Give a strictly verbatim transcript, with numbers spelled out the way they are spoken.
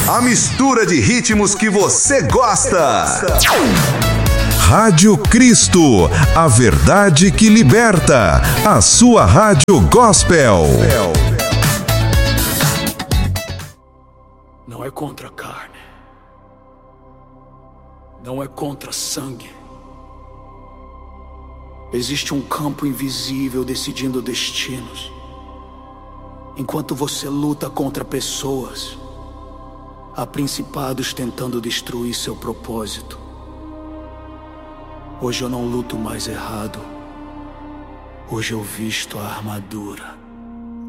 A mistura de ritmos que você gosta. Rádio Cristo, a verdade que liberta. A sua rádio gospel. Não é contra a carne, não é contra sangue. Existe um campo invisível decidindo destinos. Enquanto você luta contra pessoas, há principados tentando destruir seu propósito. Hoje eu não luto mais errado. Hoje eu visto a armadura.